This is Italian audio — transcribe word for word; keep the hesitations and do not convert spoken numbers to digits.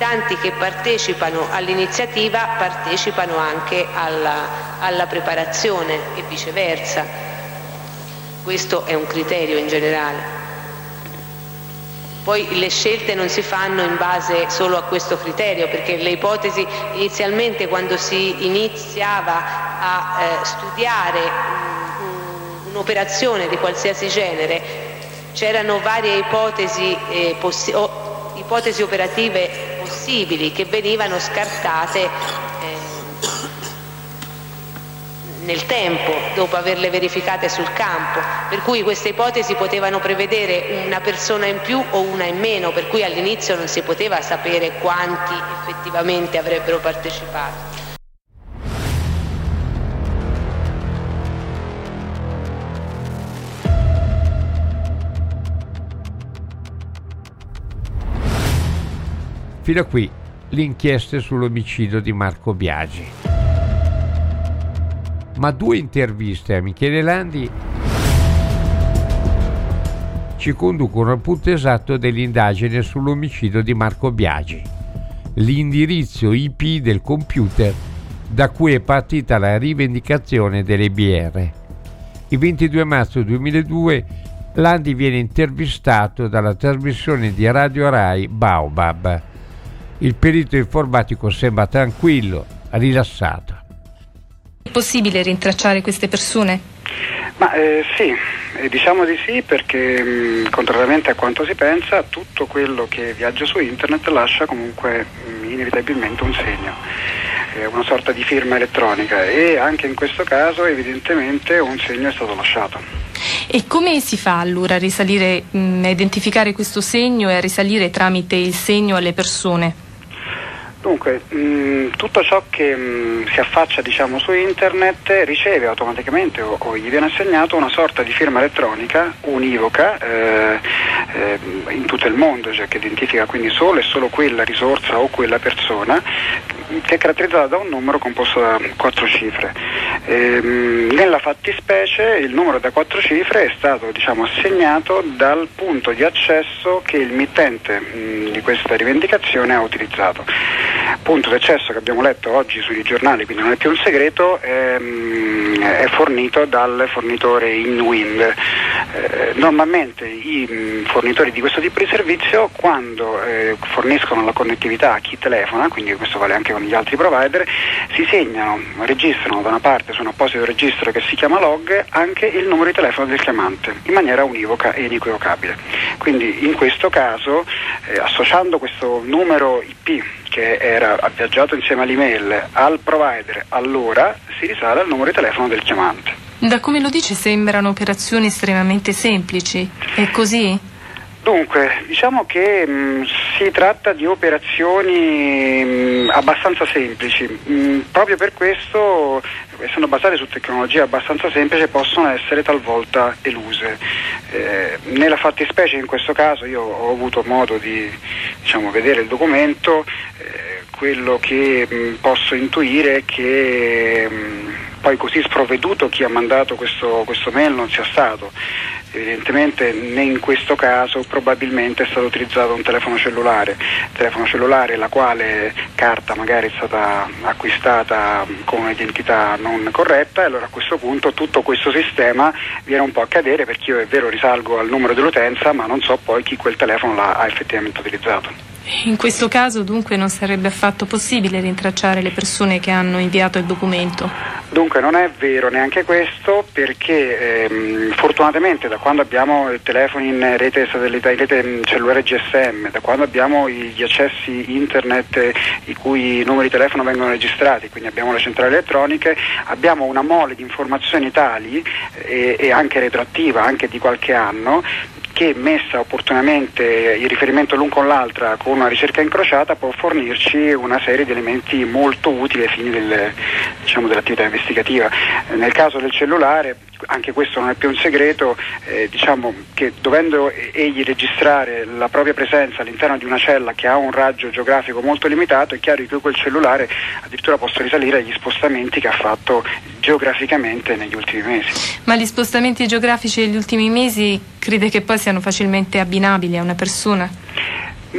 tanti che partecipano all'iniziativa partecipano anche alla, alla preparazione e viceversa. Questo è un criterio in generale. Poi le scelte non si fanno in base solo a questo criterio, perché le ipotesi inizialmente, quando si iniziava a eh, studiare un'operazione di qualsiasi genere, c'erano varie ipotesi, eh, possi- o, ipotesi operative possibili che venivano scartate eh, nel tempo, dopo averle verificate sul campo, per cui queste ipotesi potevano prevedere una persona in più o una in meno, per cui all'inizio non si poteva sapere quanti effettivamente avrebbero partecipato. Fino a qui l'inchiesta sull'omicidio di Marco Biagi. Ma due interviste a Michele Landi ci conducono al punto esatto dell'indagine sull'omicidio di Marco Biagi, l'indirizzo I P del computer da cui è partita la rivendicazione delle B R. Il ventidue marzo duemiladue Landi viene intervistato dalla trasmissione di Radio Rai Baobab. Il perito informatico sembra tranquillo, rilassato. È possibile rintracciare queste persone? Ma eh, sì, eh, diciamo di sì, perché mh, contrariamente a quanto si pensa, tutto quello che viaggia su internet lascia comunque mh, inevitabilmente un segno, eh, una sorta di firma elettronica, e anche in questo caso evidentemente un segno è stato lasciato. E come si fa allora a risalire, mh, a identificare questo segno e a risalire tramite il segno alle persone? Dunque, mh, tutto ciò che mh, si affaccia diciamo su internet riceve automaticamente o, o gli viene assegnato una sorta di firma elettronica univoca eh, eh, in tutto il mondo, cioè che identifica quindi solo e solo quella risorsa o quella persona, che è caratterizzata da un numero composto da quattro cifre. Ehm, nella fattispecie il numero da quattro cifre è stato diciamo assegnato dal punto di accesso che il mittente mh, di questa rivendicazione ha utilizzato. Punto di accesso che abbiamo letto oggi sui giornali, quindi non è più un segreto, ehm, è fornito dal fornitore InWind. Eh, normalmente i mh, fornitori di questo tipo di servizio, quando eh, forniscono la connettività a chi telefona, quindi questo vale anche con gli altri provider, si segnano, registrano da una parte su un apposito registro che si chiama log anche il numero di telefono del chiamante in maniera univoca e inequivocabile. Quindi in questo caso, eh, associando questo numero I P che era viaggiato insieme all'email al provider, allora si risale al numero di telefono del chiamante. Da come lo dice sembrano operazioni estremamente semplici, è così? Dunque, diciamo che mh, si tratta di operazioni mh, abbastanza semplici, mh, proprio per questo, essendo basate su tecnologie abbastanza semplici, possono essere talvolta eluse. Eh, nella fattispecie, in questo caso, io ho avuto modo di diciamo, vedere il documento, eh, quello che mh, posso intuire è che mh, poi così sprovveduto chi ha mandato questo, questo mail non sia stato. Evidentemente né in questo caso probabilmente è stato utilizzato un telefono cellulare, telefono cellulare la quale carta magari è stata acquistata con un'identità non corretta, e allora a questo punto tutto questo sistema viene un po' a cadere, perché io è vero risalgo al numero dell'utenza ma non so poi chi quel telefono l'ha ha effettivamente utilizzato. In questo caso dunque non sarebbe affatto possibile rintracciare le persone che hanno inviato il documento? Dunque non è vero neanche questo, perché ehm, fortunatamente da quando abbiamo i telefoni in rete satellitare, in rete cellulare G S M, da quando abbiamo gli accessi internet eh, i cui numeri di telefono vengono registrati, quindi abbiamo le centrali elettroniche, abbiamo una mole di informazioni tali eh, e anche retroattiva, anche di qualche anno, che messa opportunamente in riferimento l'un con l'altra con una ricerca incrociata può fornirci una serie di elementi molto utili ai fini del, diciamo, dell'attività investigativa. Nel caso del cellulare, anche questo non è più un segreto, eh, diciamo che dovendo egli registrare la propria presenza all'interno di una cella che ha un raggio geografico molto limitato, è chiaro che quel cellulare addirittura possa risalire agli spostamenti che ha fatto geograficamente negli ultimi mesi. Ma gli spostamenti geografici degli ultimi mesi crede che poi siano facilmente abbinabili a una persona?